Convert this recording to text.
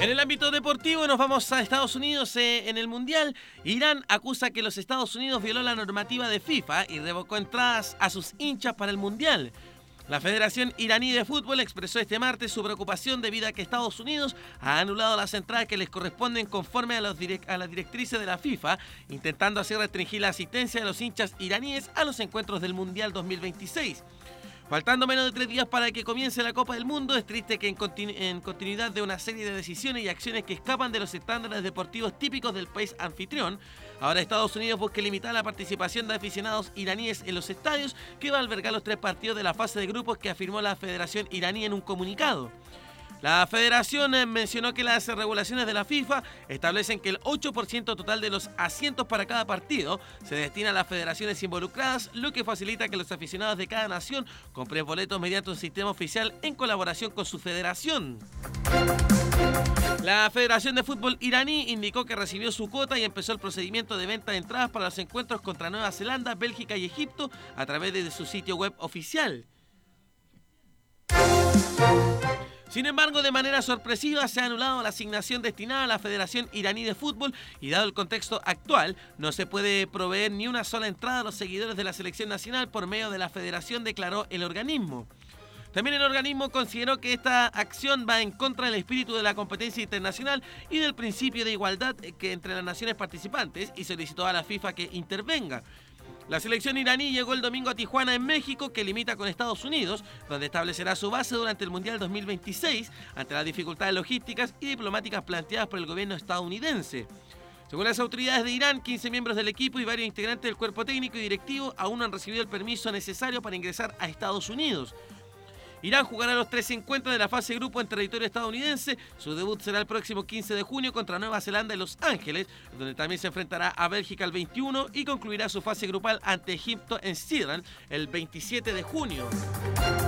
En el ámbito deportivo nos vamos a Estados Unidos en el Mundial. Irán acusa que los Estados Unidos violó la normativa de FIFA y revocó entradas a sus hinchas para el Mundial. La Federación Iraní de Fútbol expresó este martes su preocupación debido a que Estados Unidos ha anulado las entradas que les corresponden conforme a las directrices de la FIFA, intentando así restringir la asistencia de los hinchas iraníes a los encuentros del Mundial 2026. Faltando menos de 3 días para que comience la Copa del Mundo, es triste que en continuidad de una serie de decisiones y acciones que escapan de los estándares deportivos típicos del país anfitrión, ahora Estados Unidos busque limitar la participación de aficionados iraníes en los estadios que va a albergar los 3 partidos de la fase de grupos que afirmó la Federación Iraní en un comunicado. La federación mencionó que las regulaciones de la FIFA establecen que el 8% total de los asientos para cada partido se destina a las federaciones involucradas, lo que facilita que los aficionados de cada nación compren boletos mediante un sistema oficial en colaboración con su federación. La Federación de Fútbol iraní indicó que recibió su cuota y empezó el procedimiento de venta de entradas para los encuentros contra Nueva Zelanda, Bélgica y Egipto a través de su sitio web oficial. Sin embargo, de manera sorpresiva se ha anulado la asignación destinada a la Federación Iraní de Fútbol y dado el contexto actual, no se puede proveer ni una sola entrada a los seguidores de la selección nacional por medio de la federación, declaró el organismo. También el organismo consideró que esta acción va en contra del espíritu de la competencia internacional y del principio de igualdad que entre las naciones participantes y solicitó a la FIFA que intervenga. La selección iraní llegó el domingo a Tijuana, en México, que limita con Estados Unidos, donde establecerá su base durante el Mundial 2026, ante las dificultades logísticas y diplomáticas planteadas por el gobierno estadounidense. Según las autoridades de Irán, 15 miembros del equipo y varios integrantes del cuerpo técnico y directivo aún no han recibido el permiso necesario para ingresar a Estados Unidos. Irán jugará los 3 encuentros de la fase de grupo en territorio estadounidense. Su debut será el próximo 15 de junio contra Nueva Zelanda en Los Ángeles, donde también se enfrentará a Bélgica el 21 y concluirá su fase grupal ante Egipto en Sidran el 27 de junio.